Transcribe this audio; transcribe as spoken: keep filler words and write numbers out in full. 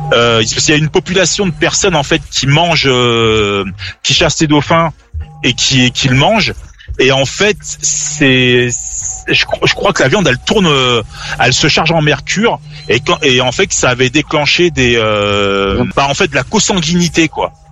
euh, il y a une population de personnes en fait qui mangent, euh, qui chassent ces dauphins et qui qui le mangent. Et en fait, c'est je, je crois que la viande elle tourne, elle se charge en mercure et quand et en fait ça avait déclenché des, euh, bah en fait de la consanguinité quoi.